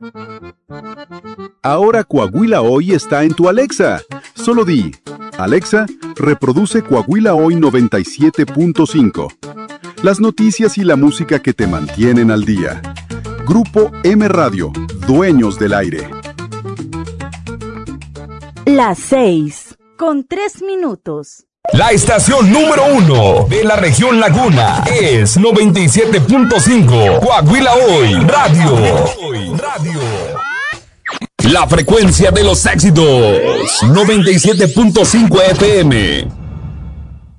Ahora Coahuila Hoy está en tu Alexa. Solo di, Alexa, reproduce Coahuila Hoy 97.5. Las noticias y la música que te mantienen al día. Grupo M Radio, dueños del aire. Las 6:03. La estación número 1 de la región Laguna es 97.5 Coahuila Hoy Radio. La frecuencia de los éxitos 97.5 FM.